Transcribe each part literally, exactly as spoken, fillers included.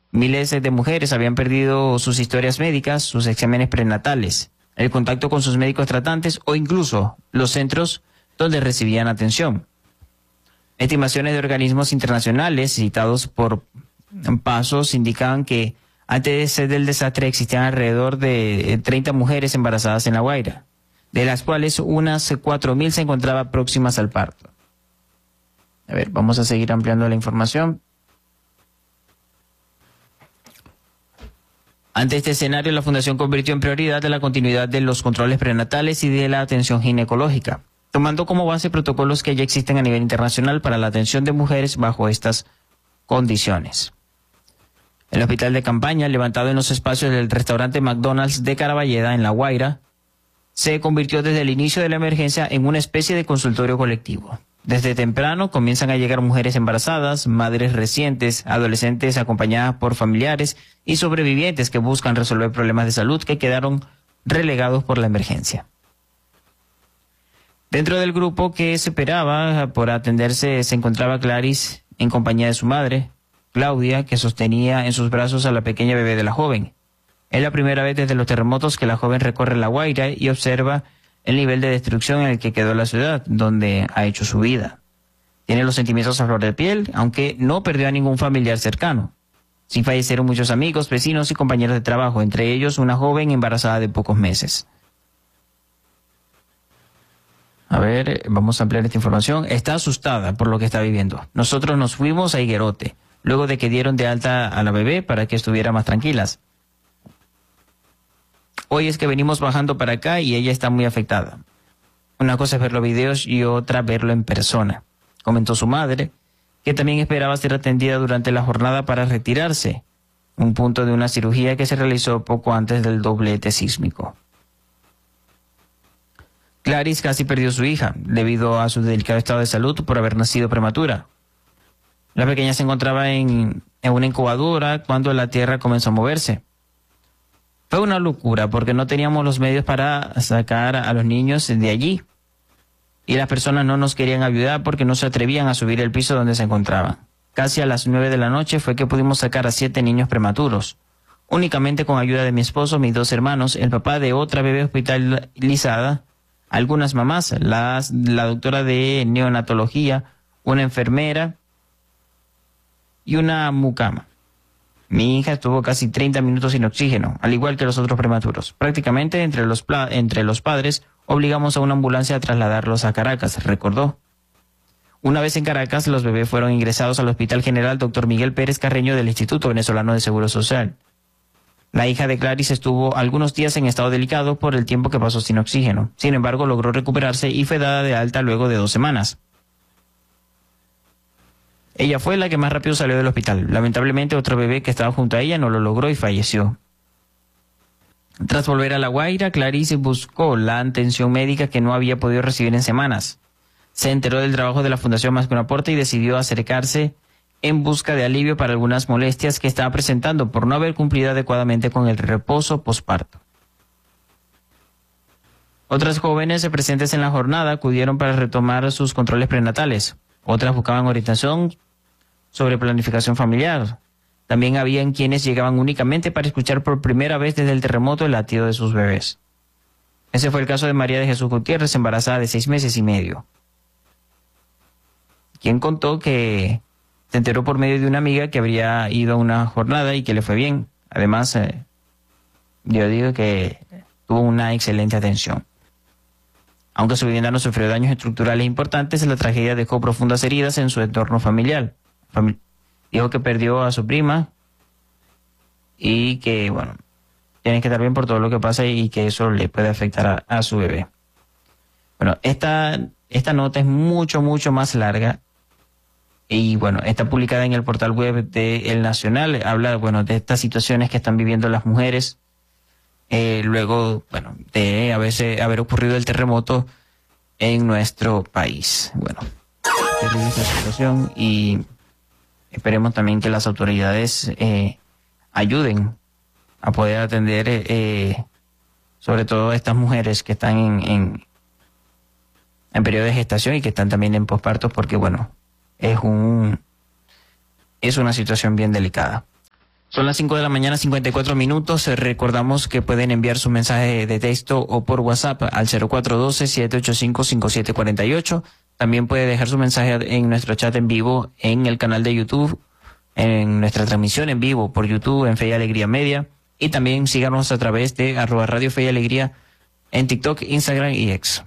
Miles de mujeres habían perdido sus historias médicas, sus exámenes prenatales, el contacto con sus médicos tratantes o incluso los centros donde recibían atención. Estimaciones de organismos internacionales citados por Pasos indicaban que antes del desastre existían alrededor de treinta mujeres embarazadas en La Guaira, de las cuales unas cuatro mil se encontraban próximas al parto. A ver, vamos a seguir ampliando la información. Ante este escenario, la Fundación convirtió en prioridad la continuidad de los controles prenatales y de la atención ginecológica, tomando como base protocolos que ya existen a nivel internacional para la atención de mujeres bajo estas condiciones. El hospital de campaña, levantado en los espacios del restaurante McDonald's de Caraballeda, en La Guaira, se convirtió desde el inicio de la emergencia en una especie de consultorio colectivo. Desde temprano comienzan a llegar mujeres embarazadas, madres recientes, adolescentes acompañadas por familiares y sobrevivientes que buscan resolver problemas de salud que quedaron relegados por la emergencia. Dentro del grupo que esperaba por atenderse se encontraba Clarice en compañía de su madre, Claudia, que sostenía en sus brazos a la pequeña bebé de la joven. Es la primera vez desde los terremotos que la joven recorre La Guaira y observa el nivel de destrucción en el que quedó la ciudad, donde ha hecho su vida. Tiene los sentimientos a flor de piel, aunque no perdió a ningún familiar cercano. Sí fallecieron muchos amigos, vecinos y compañeros de trabajo, entre ellos una joven embarazada de pocos meses. A ver, vamos a ampliar esta información. Está asustada por lo que está viviendo. Nosotros nos fuimos a Higuerote, luego de que dieron de alta a la bebé para que estuviera más tranquilas. Hoy es que venimos bajando para acá y ella está muy afectada. Una cosa es ver los videos y otra verlo en persona, comentó su madre, que también esperaba ser atendida durante la jornada para retirarse, un punto de una cirugía que se realizó poco antes del doblete sísmico. Clarice casi perdió a su hija debido a su delicado estado de salud por haber nacido prematura. La pequeña se encontraba en, en una incubadora cuando la tierra comenzó a moverse. Fue una locura porque no teníamos los medios para sacar a los niños de allí. Y las personas no nos querían ayudar porque no se atrevían a subir el piso donde se encontraban. Casi a las nueve de la noche fue que pudimos sacar a siete niños prematuros. Únicamente con ayuda de mi esposo, mis dos hermanos, el papá de otra bebé hospitalizada, algunas mamás, las, la doctora de neonatología, una enfermera y una mucama. Mi hija estuvo casi treinta minutos sin oxígeno, al igual que los otros prematuros. Prácticamente entre los, entre los padres obligamos a una ambulancia a trasladarlos a Caracas, recordó. Una vez en Caracas, los bebés fueron ingresados al Hospital General doctor Miguel Pérez Carreño del Instituto Venezolano de Seguro Social. La hija de Clarice estuvo algunos días en estado delicado por el tiempo que pasó sin oxígeno. Sin embargo, logró recuperarse y fue dada de alta luego de dos semanas. Ella fue la que más rápido salió del hospital. Lamentablemente, otro bebé que estaba junto a ella no lo logró y falleció. Tras volver a La Guaira, Clarice buscó la atención médica que no había podido recibir en semanas. Se enteró del trabajo de la Fundación Más que un Aporte y decidió acercarse en busca de alivio para algunas molestias que estaba presentando por no haber cumplido adecuadamente con el reposo posparto. Otras jóvenes presentes en la jornada acudieron para retomar sus controles prenatales. Otras buscaban orientación sobre planificación familiar. También habían quienes llegaban únicamente para escuchar por primera vez desde el terremoto el latido de sus bebés. Ese fue el caso de María de Jesús Gutiérrez, embarazada de seis meses y medio, quien contó que se enteró por medio de una amiga que habría ido a una jornada y que le fue bien. Además, eh, yo digo que tuvo una excelente atención. Aunque su vivienda no sufrió daños estructurales importantes, la tragedia dejó profundas heridas en su entorno familiar. Famili- Dijo que perdió a su prima y que, bueno, tiene que estar bien por todo lo que pasa y que eso le puede afectar a, a su bebé. Bueno, esta, esta nota es mucho, mucho más larga. Y bueno, está publicada en el portal web de El Nacional. Habla, bueno, de estas situaciones que están viviendo las mujeres. Eh, luego, bueno, de haberse, haber ocurrido el terremoto en nuestro país. Bueno, terrible esta situación y esperemos también que las autoridades eh, ayuden a poder atender eh, sobre todo a estas mujeres que están en, en, en periodo de gestación y que están también en posparto, porque bueno, es un es una situación bien delicada. Son las cinco de la mañana, cincuenta y cuatro minutos. Eh, Recordamos que pueden enviar su mensaje de texto o por WhatsApp al cero cuatro uno dos, siete ocho cinco, cinco siete cuatro ocho. También puede dejar su mensaje en nuestro chat en vivo en el canal de YouTube, en nuestra transmisión en vivo por YouTube, en Fe y Alegría Media. Y también síganos a través de arroba Radio Fe y Alegría en TikTok, Instagram y X.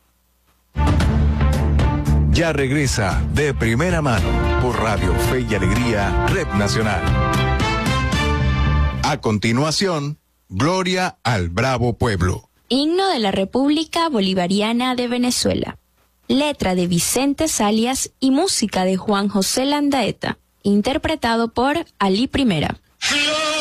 Ya regresa De Primera Mano por Radio Fe y Alegría, Red Nacional. A continuación, Gloria al Bravo Pueblo. Himno de la República Bolivariana de Venezuela. Letra de Vicente Salias y música de Juan José Landaeta. Interpretado por Ali Primera.